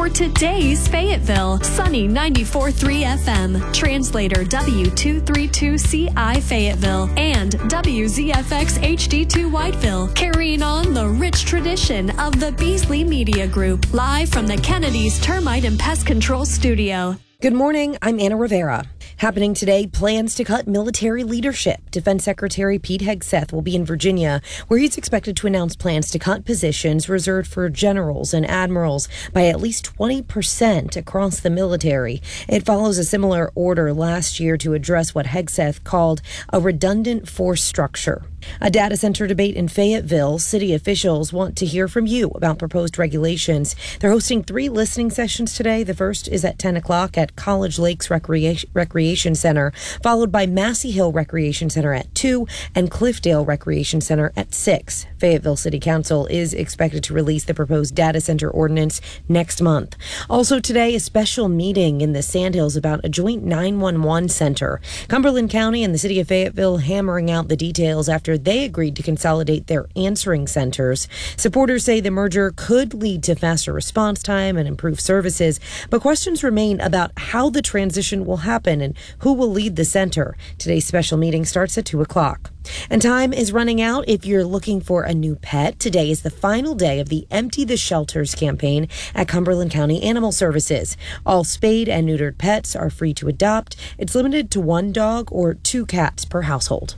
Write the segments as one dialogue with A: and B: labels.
A: today's Fayetteville. Sunny 94.3 FM. Translator W232CI Fayetteville. And WZFX HD2 Whiteville. Carrying on the rich tradition of the Beasley Media Group. Live from the Kennedy's Termite and Pest Control Studio.
B: Good morning, I'm Anna Rivera. Happening today, plans to cut military leadership. Defense Secretary Pete Hegseth will be in Virginia, where he's expected to announce plans to cut positions reserved for generals and admirals by at least 20% across the military. It follows a similar order last year to address what Hegseth called a redundant force structure. A data center debate in Fayetteville. City officials want to hear from you about proposed regulations. They're hosting 3 listening sessions today. The first is at 10 o'clock at College Lakes Recreation Center, followed by Massey Hill Recreation Center at 2 and Cliffdale Recreation Center at 6. Fayetteville City Council is expected to release the proposed data center ordinance next month. Also today, a special meeting in the Sandhills about a joint 911 center. Cumberland County and the city of Fayetteville hammering out the details after they agreed to consolidate their answering centers. Supporters say the merger could lead to faster response time and improved services, but questions remain about how the transition will happen and who will lead the center. Today's special meeting starts at 2 o'clock. And time is running out if you're looking for a new pet. Today is the final day of the Empty the Shelters campaign at Cumberland County Animal Services. All spayed and neutered pets are free to adopt. It's limited to 1 dog or 2 cats per household.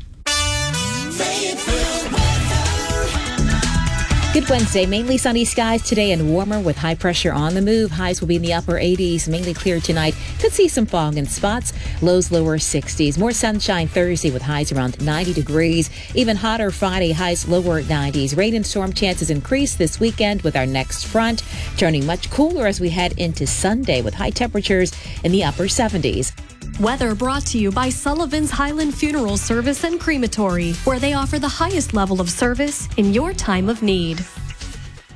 C: Good Wednesday. Mainly sunny skies today and warmer with high pressure on the move. Highs will be in the upper 80s, mainly clear tonight. Could see some fog in spots. Lows lower 60s. More sunshine Thursday with highs around 90 degrees. Even hotter Friday, highs lower 90s. Rain and storm chances increase this weekend with our next front, turning much cooler as we head into Sunday with high temperatures in the upper 70s.
A: Weather brought to you by Sullivan's Highland Funeral Service and Crematory, where they offer the highest level of service in your time of need.